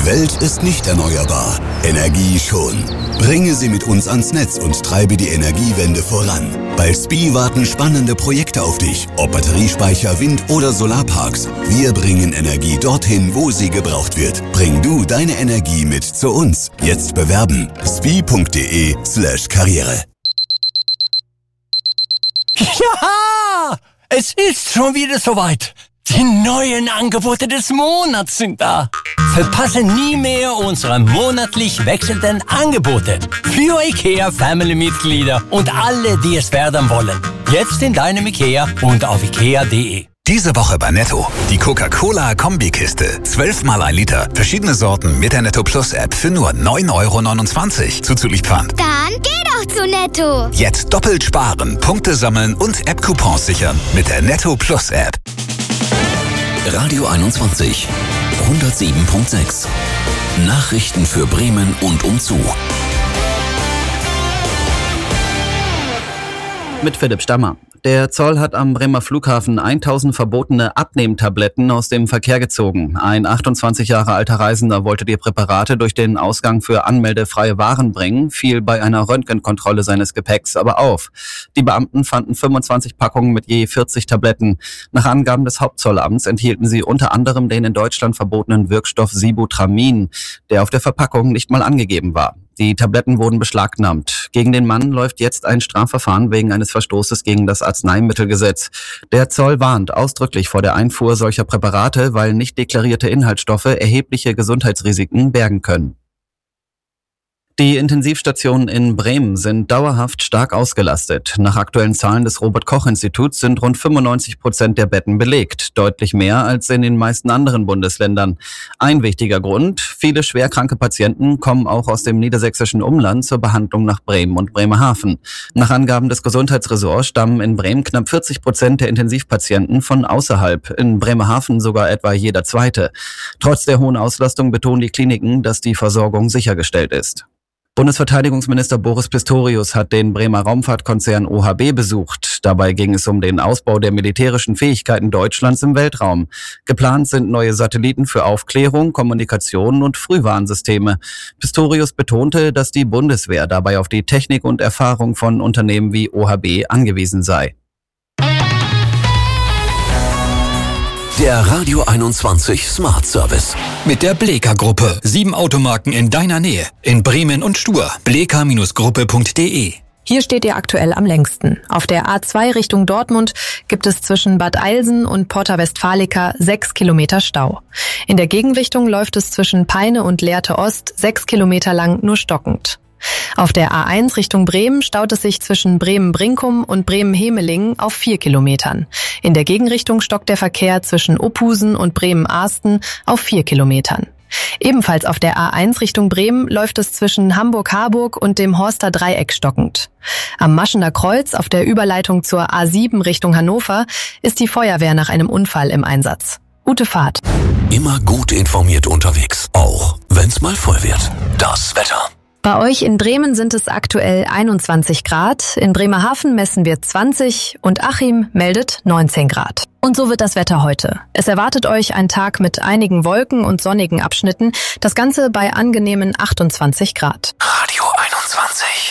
Welt ist nicht erneuerbar, Energie schon. Bringe sie mit uns ans Netz und treibe die Energiewende voran. Bei SPIE warten spannende Projekte auf dich, ob Batteriespeicher, Wind- oder Solarparks. Wir bringen Energie dorthin, wo sie gebraucht wird. Bring du deine Energie mit zu uns. Jetzt bewerben. spie.de/Karriere. Ja, es ist schon wieder soweit. Die neuen Angebote des Monats sind da. Verpasse nie mehr unsere monatlich wechselnden Angebote für IKEA-Family-Mitglieder und alle, die es werden wollen. Jetzt in deinem IKEA und auf ikea.de. Diese Woche bei Netto. Die Coca-Cola-Kombikiste. 12 mal 1 Liter. Verschiedene Sorten mit der Netto Plus App für nur 9,29 € zuzüglich Pfand. Dann geh doch zu Netto. Jetzt doppelt sparen, Punkte sammeln und App-Coupons sichern mit der Netto Plus App. Radio 21, 107.6. Nachrichten für Bremen und umzu. Mit Philipp Stammer. Der Zoll hat am Bremer Flughafen 1000 verbotene Abnehmtabletten aus dem Verkehr gezogen. Ein 28 Jahre alter Reisender wollte die Präparate durch den Ausgang für anmeldefreie Waren bringen, fiel bei einer Röntgenkontrolle seines Gepäcks aber auf. Die Beamten fanden 25 Packungen mit je 40 Tabletten. Nach Angaben des Hauptzollamts enthielten sie unter anderem den in Deutschland verbotenen Wirkstoff Sibutramine, der auf der Verpackung nicht mal angegeben war. Die Tabletten wurden beschlagnahmt. Gegen den Mann läuft jetzt ein Strafverfahren wegen eines Verstoßes gegen das Arzneimittelgesetz. Der Zoll warnt ausdrücklich vor der Einfuhr solcher Präparate, weil nicht deklarierte Inhaltsstoffe erhebliche Gesundheitsrisiken bergen können. Die Intensivstationen in Bremen sind dauerhaft stark ausgelastet. Nach aktuellen Zahlen des Robert-Koch-Instituts sind rund 95% der Betten belegt, deutlich mehr als in den meisten anderen Bundesländern. Ein wichtiger Grund: viele schwerkranke Patienten kommen auch aus dem niedersächsischen Umland zur Behandlung nach Bremen und Bremerhaven. Nach Angaben des Gesundheitsressorts stammen in Bremen knapp 40% der Intensivpatienten von außerhalb, in Bremerhaven sogar etwa jeder zweite. Trotz der hohen Auslastung betonen die Kliniken, dass die Versorgung sichergestellt ist. Bundesverteidigungsminister Boris Pistorius hat den Bremer Raumfahrtkonzern OHB besucht. Dabei ging es um den Ausbau der militärischen Fähigkeiten Deutschlands im Weltraum. Geplant sind neue Satelliten für Aufklärung, Kommunikation und Frühwarnsysteme. Pistorius betonte, dass die Bundeswehr dabei auf die Technik und Erfahrung von Unternehmen wie OHB angewiesen sei. Der Radio 21 Smart Service. Mit der Bleka Gruppe. 7 Automarken in deiner Nähe. In Bremen und Stur. bleka-gruppe.de. Hier steht ihr aktuell am längsten. Auf der A2 Richtung Dortmund gibt es zwischen Bad Eilsen und Porta Westfalica 6 Kilometer Stau. In der Gegenrichtung läuft es zwischen Peine und Lehrte Ost 6 Kilometer lang nur stockend. Auf der A1 Richtung Bremen staut es sich zwischen Bremen-Brinkum und Bremen-Hemelingen auf 4 Kilometern. In der Gegenrichtung stockt der Verkehr zwischen Opusen und Bremen-Arsten auf 4 Kilometern. Ebenfalls auf der A1 Richtung Bremen läuft es zwischen Hamburg-Harburg und dem Horster Dreieck stockend. Am Maschener Kreuz auf der Überleitung zur A7 Richtung Hannover ist die Feuerwehr nach einem Unfall im Einsatz. Gute Fahrt. Immer gut informiert unterwegs, auch wenn's mal voll wird. Das Wetter. Bei euch in Bremen sind es aktuell 21 Grad, in Bremerhaven messen wir 20 und Achim meldet 19 Grad. Und so wird das Wetter heute. Es erwartet euch ein Tag mit einigen Wolken und sonnigen Abschnitten, das Ganze bei angenehmen 28 Grad. Radio 21.